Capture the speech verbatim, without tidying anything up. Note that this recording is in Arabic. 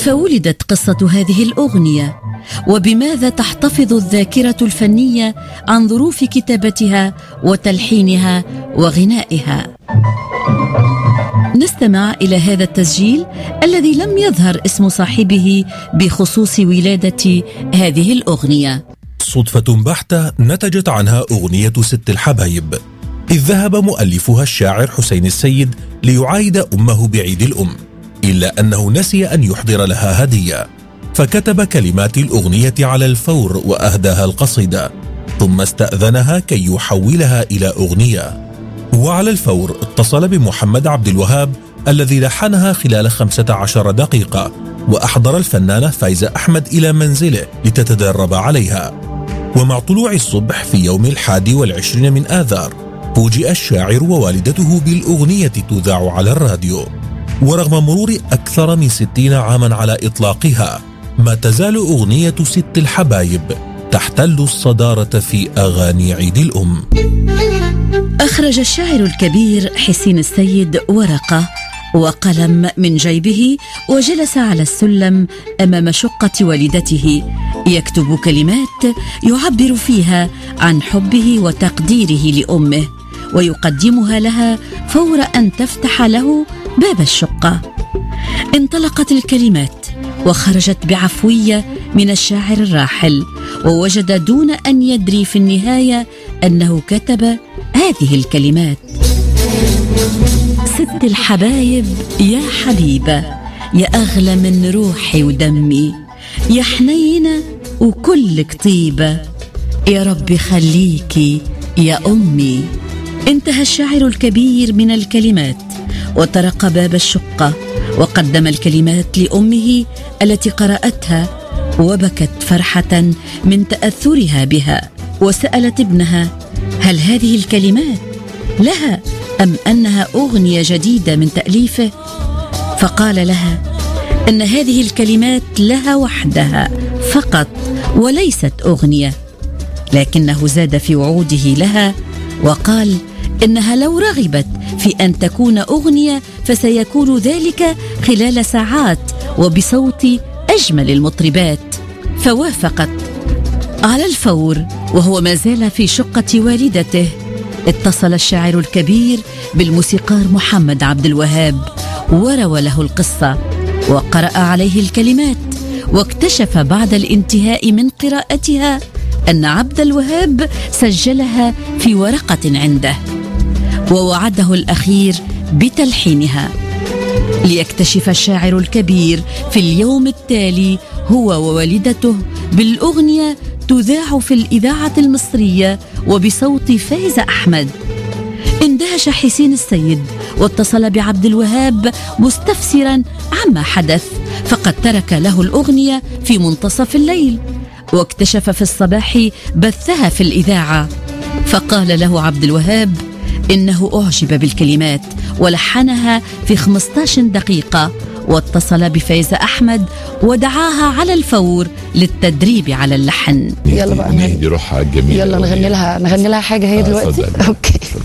كيف ولدت قصة هذه الأغنية؟ وبماذا تحتفظ الذاكرة الفنية عن ظروف كتابتها وتلحينها وغنائها؟ نستمع إلى هذا التسجيل الذي لم يظهر اسم صاحبه بخصوص ولادة هذه الأغنية. صدفة بحتة نتجت عنها أغنية ست الحبايب، إذ ذهب مؤلفها الشاعر حسين السيد ليعايد أمه بعيد الأم، إلا أنه نسي أن يحضر لها هدية، فكتب كلمات الأغنية على الفور وأهداها القصيدة، ثم استأذنها كي يحولها إلى أغنية. وعلى الفور اتصل بمحمد عبد الوهاب الذي لحنها خلال خمسة عشر دقيقة، وأحضر الفنانة فايزة أحمد إلى منزله لتتدرب عليها. ومع طلوع الصبح في يوم الحادي والعشرين من آذار فوجئ الشاعر ووالدته بالأغنية تذاع على الراديو، ورغم مرور أكثر من ستين عاما على إطلاقها ما تزال أغنية ست الحبايب تحتل الصدارة في أغاني عيد الأم. أخرج الشاعر الكبير حسين السيد ورقة وقلم من جيبه وجلس على السلم أمام شقة والدته يكتب كلمات يعبر فيها عن حبه وتقديره لأمه، ويقدمها لها فور أن تفتح له باب الشقة. انطلقت الكلمات وخرجت بعفوية من الشاعر الراحل، ووجد دون أن يدري في النهاية أنه كتب هذه الكلمات: ست الحبايب يا حبيبة، يا أغلى من روحي ودمي، يا حنينة وكلك طيبة، يا ربي خليكي يا أمي. انتهى الشاعر الكبير من الكلمات وطرق باب الشقة وقدم الكلمات لأمه التي قرأتها، وبكت فرحة من تأثرها بها، وسألت ابنها: هل هذه الكلمات لها أم أنها أغنية جديدة من تأليفه؟ فقال لها إن هذه الكلمات لها وحدها فقط وليست أغنية، لكنه زاد في وعوده لها وقال إنها لو رغبت في أن تكون أغنية فسيكون ذلك خلال ساعات وبصوت أجمل المطربات. فوافقت. على الفور وهو ما زال في شقة والدته اتصل الشاعر الكبير بالموسيقار محمد عبد الوهاب وروى له القصة وقرأ عليه الكلمات، واكتشف بعد الانتهاء من قراءتها أن عبد الوهاب سجلها في ورقة عنده، ووعده الأخير بتلحينها. ليكتشف الشاعر الكبير في اليوم التالي هو ووالدته بالأغنية تذاع في الإذاعة المصرية وبصوت فايزة أحمد. اندهش حسين السيد واتصل بعبد الوهاب مستفسرا عما حدث، فقد ترك له الأغنية في منتصف الليل، واكتشف في الصباح بثها في الإذاعة. فقال له عبد الوهاب إنه أعجب بالكلمات ولحنها في خمسة عشر دقيقة، واتصل بفايزة أحمد ودعاها على الفور للتدريب على اللحن. يلا بقى نهدي روحها الجميلة، يلا نغني لها نغني لها حاجة هي دلوقتي. اوكي.